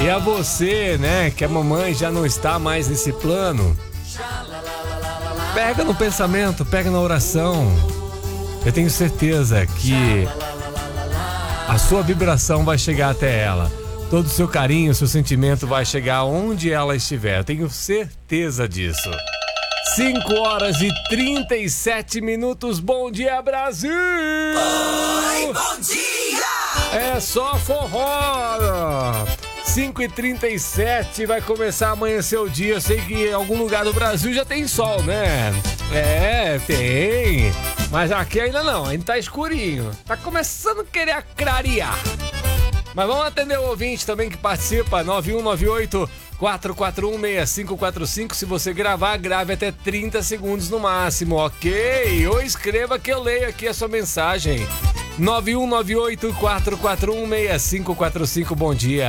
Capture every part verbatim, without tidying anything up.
E a você, né, que a mamãe já não está mais nesse plano, pega no pensamento, pega na oração. Eu tenho certeza que a sua vibração vai chegar até ela. Todo o seu carinho, o seu sentimento vai chegar onde ela estiver. Eu tenho certeza disso. cinco horas e trinta e sete minutos. Bom dia, Brasil! Oi, bom dia! É só forró! cinco e trinta e sete, vai começar a amanhecer o dia. Eu sei que em algum lugar do Brasil já tem sol, né? É, tem. Mas aqui ainda não, ainda tá escurinho. Tá começando a querer clarear. Mas vamos atender o ouvinte também que participa, nove um nove oito, quatro quatro um, seis cinco quatro cinco. Se você gravar, grave até trinta segundos no máximo, ok? Ou escreva que eu leio aqui a sua mensagem. nove um nove oito, quatro quatro um, seis cinco quatro cinco, bom dia.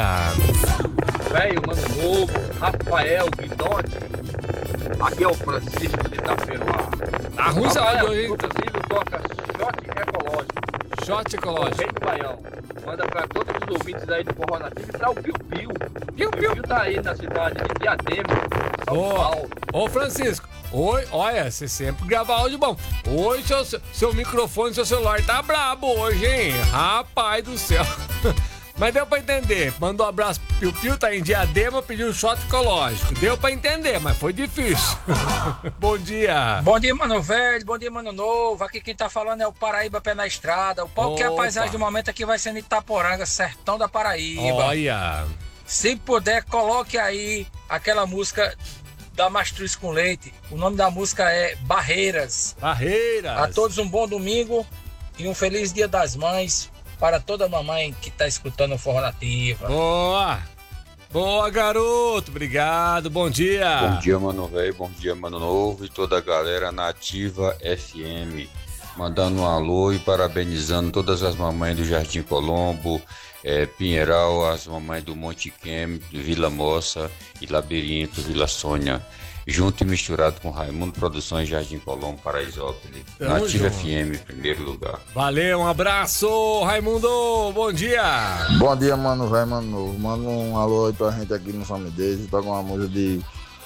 Velho, mano novo, Rafael Guidotti. Aqui é o Francisco de Itaperuá. Tá ruim esse áudio hoje, hein? O filho toca shot ecológico. Shot ecológico. Rei do Baião. Manda pra todos os ouvintes aí do Forró Nativo e pra o Piu Piu. Piu, O Piu Piu tá aí na cidade de Diadema, São Ô, Paulo. ô Francisco, oi, olha, você sempre grava áudio bom. Hoje seu, seu microfone, seu celular tá brabo hoje, hein? Rapaz do céu. Mas deu pra entender. Mandou um abraço pro Piu Piu, tá em Diadema, pediu um shot ecológico. Deu pra entender, mas foi difícil. Bom dia. Bom dia, mano velho. Bom dia, mano novo. Aqui quem tá falando é o Paraíba Pé na Estrada. O pau que é a Opa. paisagem do momento aqui vai ser em Itaporanga, sertão da Paraíba. Olha. Se puder, coloque aí aquela música da Mastruz com Leite. O nome da música é Barreiras. Barreiras. A todos um bom domingo e um feliz Dia das Mães para toda mamãe que tá escutando o Forró Nativa. Boa. Boa, garoto. Obrigado. Bom dia. Bom dia, mano velho. Bom dia, mano novo e toda a galera Nativa F M. Mandando um alô e parabenizando todas as mamães do Jardim Colombo, é, Pinheiral, as mamães do Monte Quem, Vila Moça e Labirinto, Vila Sônia. Junto e misturado com Raimundo Produções, Jardim Colombo, Paraisópolis. Tamo Nativa junto. F M, em primeiro lugar. Valeu, um abraço, Raimundo. Bom dia. Bom dia, mano, velho, mano novo. Manda um alô aí pra gente aqui no São Medeiros. Toca uma música de.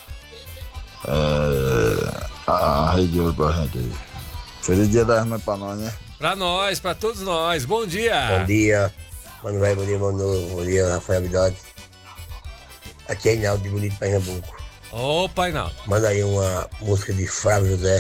É, a rede hoje pra gente aí. Feliz Dia das Mães pra nós, né? Pra nós, pra todos nós. Bom dia. Bom dia, mano velho, bom dia, mano novo. Bom dia, Rafael Guidotti. Aqui é Inaldo de Bonito, Pernambuco. Ô, pai não. Manda aí uma música de Flávio José,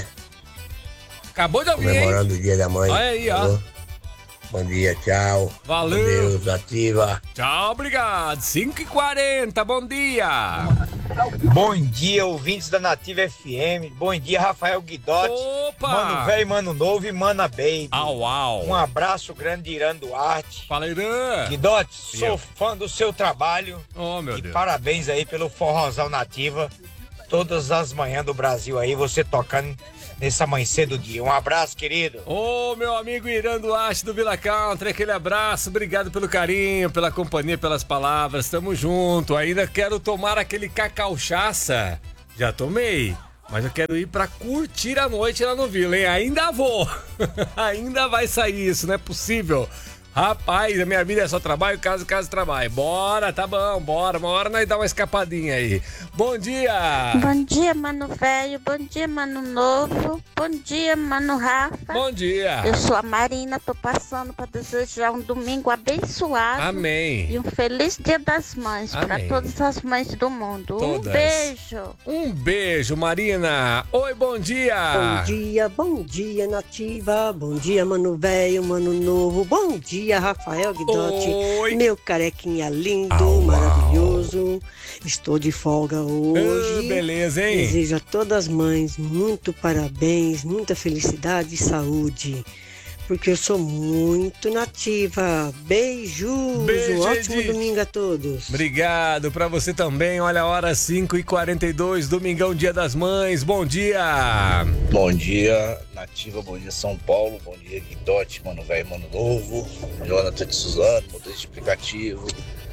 Acabou de ouvir, hein? comemorando o Dia da Mãe. Olha aí, ó. Alô? Bom dia, tchau. Valeu. Com Deus, ativa. Tchau, obrigado. cinco e quarenta, bom dia. Bom dia, ouvintes da Nativa F M. Bom dia, Rafael Guidotti. Opa. Mano velho, mano novo e mana baby. Au, au. Um abraço grande de Irã Duarte. Fala, Irã. Guidotti, sou Eu. fã do seu trabalho. Oh, meu E Deus. parabéns aí pelo Forrozão Nativa. Todas as manhãs do Brasil aí, você tocando nesse amanhecer do dia. Um abraço, querido. Ô, meu amigo Irã Duarte do Vila Country, aquele abraço, obrigado pelo carinho, pela companhia, pelas palavras, tamo junto. Ainda quero tomar aquele cacauchaça, já tomei, mas eu quero ir pra curtir a noite lá no Vila, hein? Ainda vou, ainda vai sair isso, não é possível. Rapaz, a minha vida é só trabalho, casa, casa, trabalho. Bora, tá bom, bora. Uma hora nós dá uma escapadinha aí. Bom dia! Bom dia, mano velho. Bom dia, mano novo. Bom dia, mano Rafa. Bom dia! Eu sou a Marina, tô passando para desejar um domingo abençoado. Amém! E um feliz Dia das Mães para Amém. todas as mães do mundo. Todas. Um beijo. Um beijo, Marina. Oi, bom dia. Bom dia, bom dia, Nativa. Bom dia, mano velho, mano novo. Bom dia, Rafael Guidotti. Oi. Meu carequinha lindo, Au, maravilhoso. Estou de folga hoje. Ah, beleza, hein? Desejo a todas as mães muito parabéns, muita felicidade e saúde. Porque eu sou muito nativa. Beijos. Beijo, um ótimo Edi. domingo a todos. Obrigado pra você também. Olha a hora, cinco e quarenta e dois, domingão, Dia das Mães. Bom dia. Bom dia, Nativa, bom dia São Paulo, bom dia Guidotti, mano velho, mano novo, Jonathan de Suzano, motorista de aplicativo.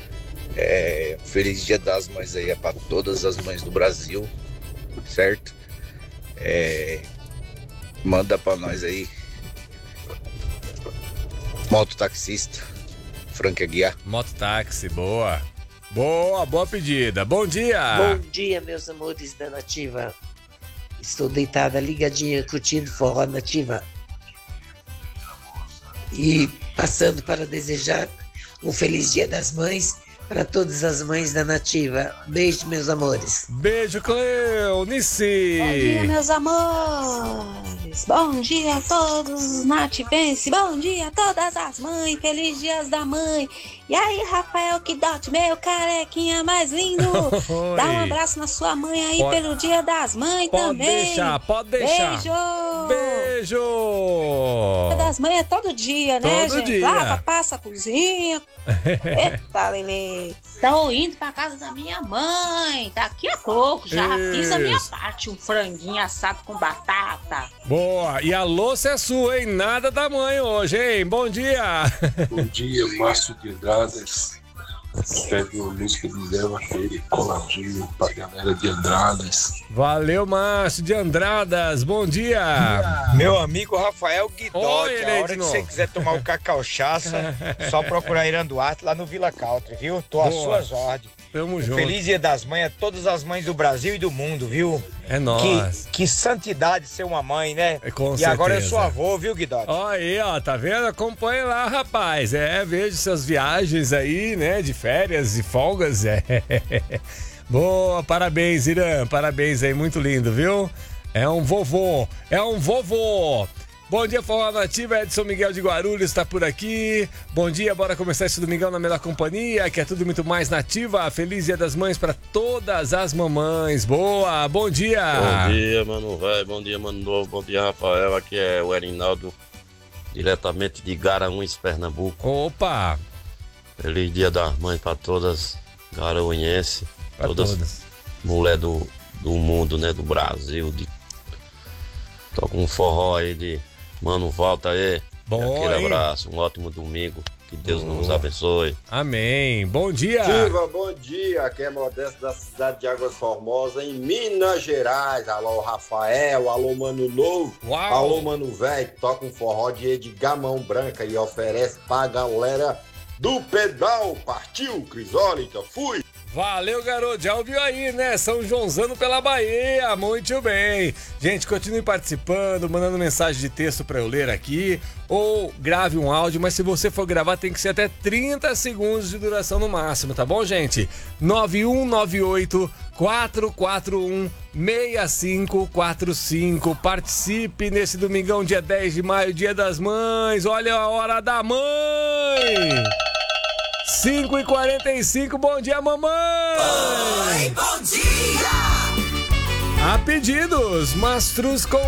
É, feliz Dia das Mães aí, é pra todas as mães do Brasil, certo? É, manda pra nós aí, mototaxista, Frank Aguiar. Mototáxi, boa. Boa, boa pedida. Bom dia. Bom dia, meus amores da Nativa. Estou deitada, ligadinha, curtindo forró Nativa. E passando para desejar um feliz Dia das Mães para todas as mães da Nativa. Beijo, meus amores. Beijo, Cleonice. Bom dia, meus amores. Bom dia a todos, nativense. Bom dia a todas as mães. Feliz Dias da Mãe. E aí, Rafael Kidote, meu carequinha mais lindo. Dá um abraço na sua mãe aí pode, pelo Dia das Mães pode também. Pode deixar, pode deixar. Beijo. Beijo. Dia das Mães é todo dia, né, todo gente? Dia. Lava, passa, cozinha. Eita, Lelê. Estou indo pra casa da minha mãe. Daqui a pouco já Isso. fiz a minha parte. Um franguinho assado com batata. Boa. E a louça é sua, hein? Nada da mãe hoje, hein? Bom dia. Bom dia, Márcio de Andradas. Pede uma música de Zé Vaqueiro, coladinho pra galera de Andradas. Valeu, Márcio de Andradas. Bom dia. Meu amigo Rafael Guidotti, Oi, a hora que você quiser tomar um cacau-chaça, só procurar Irã Duarte lá no Vila Country, viu? Tô às Boa. suas ordens. Tamo Um junto. Feliz Dia das Mães a todas as mães do Brasil e do mundo, viu? É nóis. Que, que santidade ser uma mãe, né? É, com e certeza. agora eu sou avô, viu, Guidotti? Ó aí, ó, tá vendo? Acompanhe lá, rapaz. É, vejo suas viagens aí, né? De férias e folgas. É. Boa, parabéns, Irã. Parabéns aí, muito lindo, viu? É um vovô, é um vovô. Bom dia, Forró Nativa, Edson Miguel de Guarulhos tá por aqui. Bom dia, bora começar esse domingão na melhor companhia, que é tudo muito mais nativa. Feliz Dia das Mães para todas as mamães. Boa, bom dia. Bom dia, mano velho, bom dia, mano novo, bom dia, Rafael. Aqui é o Erinaldo, diretamente de Garanhuns, Pernambuco. Opa! Feliz Dia das Mães para todas garanhuenses, todas, todas mulher do, do mundo, né, do Brasil. De... Toca um forró aí de Mano, volta aí. Bom, aquele hein? abraço, um ótimo domingo. Que Deus Boa. nos abençoe. Amém. Bom dia. Diva, bom dia. Aqui é Modesto da cidade de Águas Formosas, em Minas Gerais. Alô, Rafael. Alô, Mano Novo. Uau. Alô, Mano Velho. Toca um forró de Edgar Mão Branca e oferece pra galera do pedal. Partiu, Crisólita. Fui. Valeu, garoto. Já ouviu aí, né? São Joãozano pela Bahia. Muito bem. Gente, continue participando, mandando mensagem de texto pra eu ler aqui. Ou grave um áudio, mas se você for gravar, tem que ser até trinta segundos de duração no máximo, tá bom, gente? nove um nove oito, quatro quatro um, seis cinco quatro cinco. Participe nesse domingão, dia dez de maio, Dia das Mães. Olha a hora da mãe! cinco e quarenta e cinco, bom dia, mamãe! Oi, bom dia! A pedidos, Mastros com